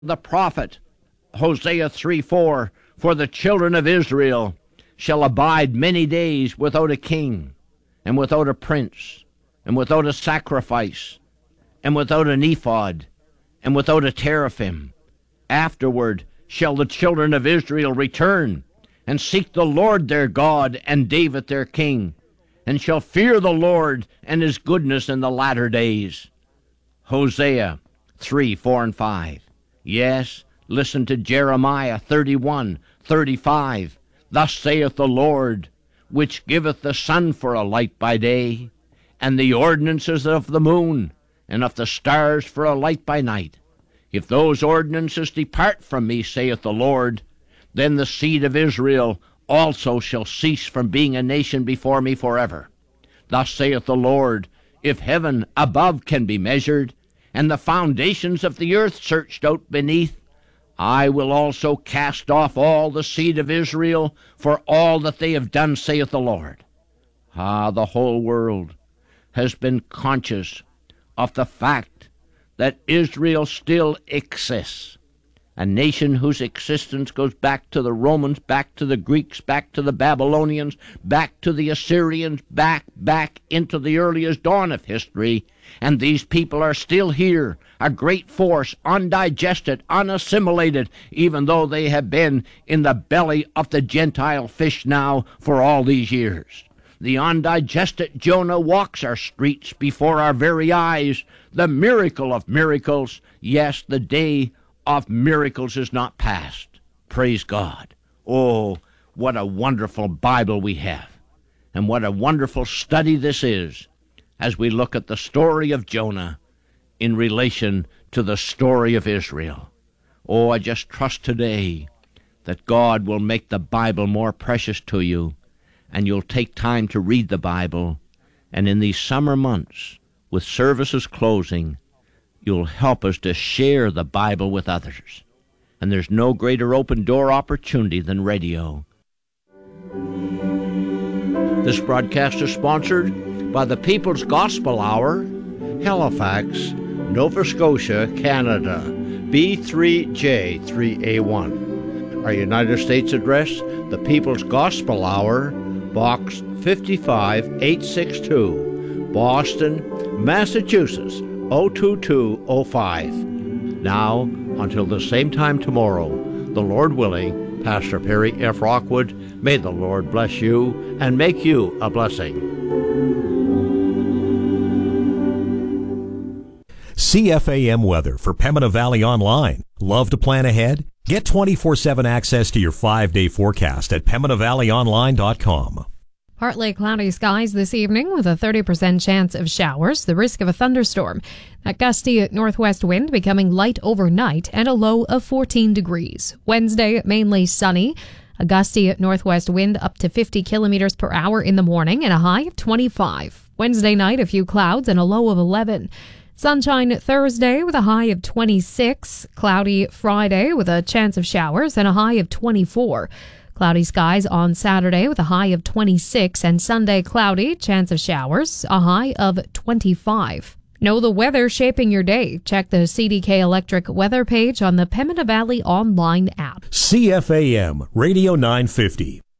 the prophet, Hosea 3:4, for the children of Israel shall abide many days without a king, and without a prince, and without a sacrifice, and without an ephod, and without a teraphim. Afterward shall the children of Israel return, and seek the Lord their God, and David their king, and shall fear the Lord and his goodness in the latter days. Hosea 3:4 and 5. Yes, listen to Jeremiah 31:35. Thus saith the Lord, which giveth the sun for a light by day, and the ordinances of the moon, and of the stars for a light by night. If those ordinances depart from me, saith the Lord, then the seed of Israel also shall cease from being a nation before me forever. Thus saith the Lord, if heaven above can be measured, and the foundations of the earth searched out beneath, I will also cast off all the seed of Israel for all that they have done, saith the Lord. The whole world has been conscious of the fact that Israel still exists, a nation whose existence goes back to the Romans, back to the Greeks, back to the Babylonians, back to the Assyrians, back into the earliest dawn of history, and these people are still here, a great force, undigested, unassimilated, even though they have been in the belly of the Gentile fish now for all these years. The undigested Jonah walks our streets before our very eyes. The miracle of miracles, yes, the day of miracles is not past. Praise God. Oh, what a wonderful Bible we have, and what a wonderful study this is as we look at the story of Jonah in relation to the story of Israel. Oh, I just trust today that God will make the Bible more precious to you, and you'll take time to read the Bible, and in these summer months, with services closing, you'll help us to share the Bible with others. And there's no greater open door opportunity than radio. This broadcast is sponsored by the People's Gospel Hour, Halifax, Nova Scotia, Canada, B3J3A1. Our United States address, the People's Gospel Hour, Box 55862, Boston, Massachusetts, 02205. Now, until the same time tomorrow, the Lord willing, Pastor Perry F. Rockwood, may the Lord bless you and make you a blessing. CFAM weather for Pembina Valley Online. Love to plan ahead? Get 24/7 access to your 5-day forecast at PembinaValleyOnline.com. Partly cloudy skies this evening with a 30% chance of showers, the risk of a thunderstorm. That gusty northwest wind becoming light overnight and a low of 14 degrees. Wednesday, mainly sunny. A gusty northwest wind up to 50 kilometers per hour in the morning and a high of 25. Wednesday night, a few clouds and a low of 11. Sunshine Thursday with a high of 26. Cloudy Friday with a chance of showers and a high of 24. Cloudy skies on Saturday with a high of 26, and Sunday cloudy, chance of showers, a high of 25. Know the weather shaping your day. Check the CDK Electric weather page on the Pembina Valley Online app. CFAM Radio 950.